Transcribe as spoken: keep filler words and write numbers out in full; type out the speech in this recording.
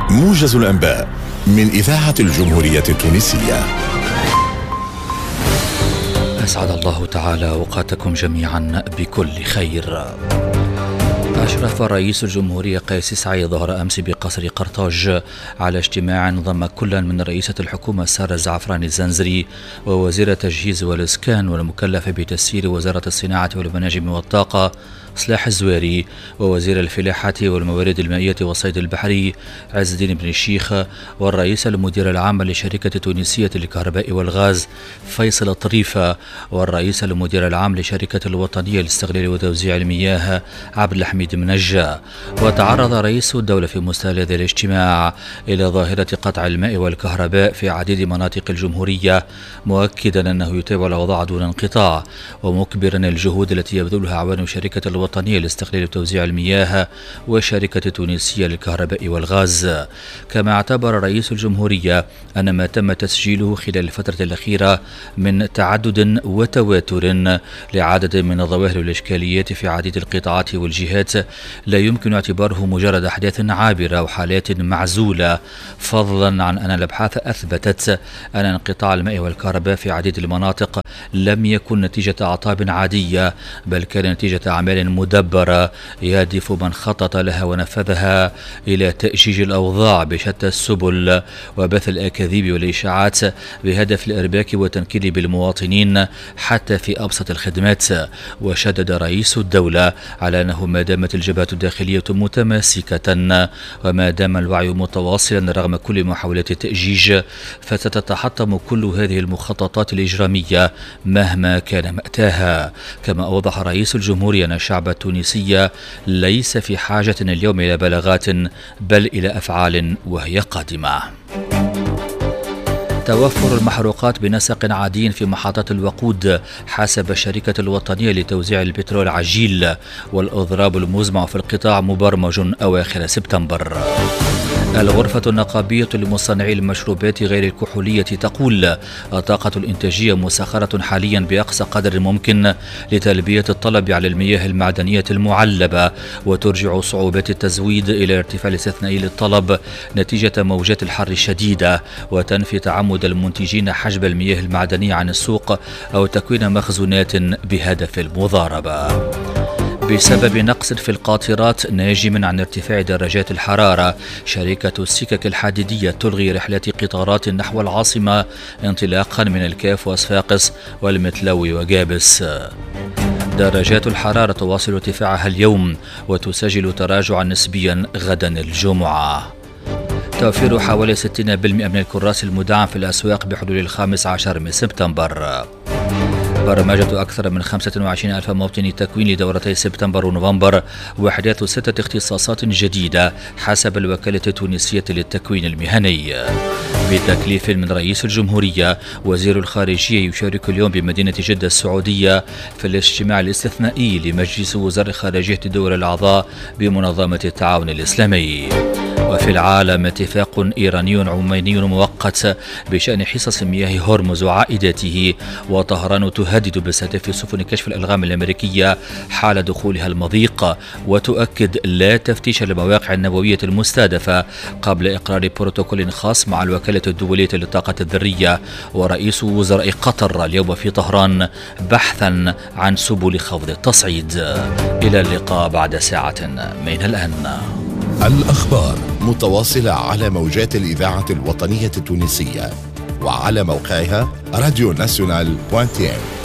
موجز الأنباء من إذاعة الجمهورية التونسية. أسعد الله تعالى أوقاتكم جميعا بكل خير. أشرف رئيس الجمهورية قيس سعيد ظهر أمس بقصر قرطاج على اجتماع ضم كلا من رئيسة الحكومة سارة الزعفراني الزنزري ووزير التجهيز والإسكان والمكلف بتسيير وزارة الصناعة والمناجم والطاقة صلاح الزواري ووزير الفلاحة والموارد المائية والصيد البحري عز الدين بن الشيخ والرئيس المدير العام لشركة تونسية للكهرباء والغاز فيصل الطريفة والرئيس المدير العام لشركة الوطنية لاستغلال وتوزيع المياه عبد الحميد منجا. وتعرض رئيس الدولة في مستهل هذا الاجتماع إلى ظاهرة قطع الماء والكهرباء في عديد مناطق الجمهورية، مؤكدا أنه يتابع الأوضاع دون انقطاع ومكبرا الجهود التي يبذلها عوان شركة الوطنية لاستغلال وتوزيع المياه والشركة التونسية للكهرباء والغاز. كما اعتبر رئيس الجمهورية أن ما تم تسجيله خلال الفترة الأخيرة من تعدد وتواتر لعدد من الظواهر والإشكاليات في عديد القطاعات والجهات لا يمكن اعتباره مجرد أحداث عابرة أو حالات معزولة، فضلا عن أن الأبحاث أثبتت أن انقطاع الماء والكهرباء في عديد المناطق لم يكن نتيجة أعطاب عادية، بل كان نتيجة أعمال مدبرة يهدف من خطط لها ونفذها إلى تأجيج الأوضاع بشتى السبل وبث الأكاذيب والإشاعات بهدف الإرباك والتنكيل بالمواطنين حتى في أبسط الخدمات. وشدد رئيس الدولة على أنه ما دامت الجبهة الداخلية متماسكة وما دام الوعي متواصلا رغم كل محاولات التأجيج فستتحطم كل هذه المخططات الإجرامية مهما كان مأتاها. كما أوضح رئيس الجمهورية أن الشعب التونسي ليس في حاجة اليوم إلى بلاغات بل إلى أفعال وهي قادمة. توفر المحروقات بنسق عادي في محطات الوقود حسب الشركة الوطنية لتوزيع البترول عجيل، والإضراب المزمع في القطاع مبرمج أواخر سبتمبر. الغرفة النقابية لمصنعي المشروبات غير الكحولية تقول الطاقة الإنتاجية مسخرة حاليا بأقصى قدر ممكن لتلبية الطلب على المياه المعدنية المعلبة، وترجع صعوبات التزويد إلى ارتفاع الاستثنائي للطلب نتيجة موجات الحر الشديدة، وتنفي تعمد المنتجين حجب المياه المعدنية عن السوق أو تكوين مخزونات بهدف المضاربة. بسبب نقص في القاطرات ناجم عن ارتفاع درجات الحرارة، شركة السكك الحديدية تلغي رحلات قطارات نحو العاصمة انطلاقا من الكاف وصفاقس والمتلوي وجابس. درجات الحرارة تواصل ارتفاعها اليوم وتسجل تراجعا نسبيا غدا الجمعة. توفير حوالي ستين بالمئة من الكراس المدعم في الأسواق بحلول الخامس عشر من سبتمبر. برمجة أكثر من خمسة وعشرين ألف موطن تكوين لدورتي سبتمبر ونوفمبر وإحداث ستة اختصاصات جديدة حسب الوكالة التونسية للتكوين المهني. بتكليف من رئيس الجمهورية، وزير الخارجية يشارك اليوم بمدينة جدة السعودية في الاجتماع الاستثنائي لمجلس وزراء خارجية الدول الأعضاء بمنظمة التعاون الإسلامي. وفي العالم اتفاق إيراني عماني مؤقت بشأن حصص مياه هرمز وعائداته، وطهران تهدد باستهداف سفن كشف الألغام الأمريكية حال دخولها المضيق، وتؤكد لا تفتيش المواقع النووية المستهدفة قبل إقرار بروتوكول خاص مع الوكالة الدولية للطاقة الذرية. ورئيس وزراء قطر اليوم في طهران بحثا عن سبل خفض التصعيد. إلى اللقاء بعد ساعة من الآن. الأخبار متواصلة على موجات الإذاعة الوطنية التونسية وعلى موقعها راديو ناسيونال دوت تي إم.